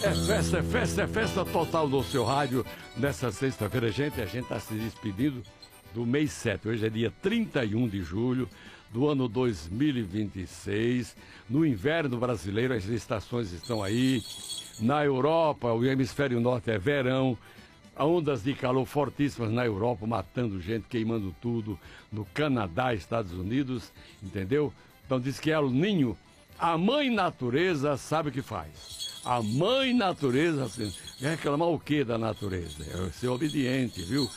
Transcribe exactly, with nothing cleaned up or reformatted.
É festa, é festa, é festa total no seu rádio. Nessa sexta-feira, gente, a gente está se despedindo do mês sete. Hoje é dia trinta e um de julho do ano dois mil e vinte e seis. No inverno brasileiro, as estações estão aí. Na Europa, o hemisfério norte é verão. Ondas de calor fortíssimas na Europa, matando gente, queimando tudo. No Canadá, Estados Unidos, entendeu? Então diz que é o Ninho. A mãe natureza sabe o que faz. A mãe natureza, assim, vai reclamar o que da natureza? É ser obediente, viu?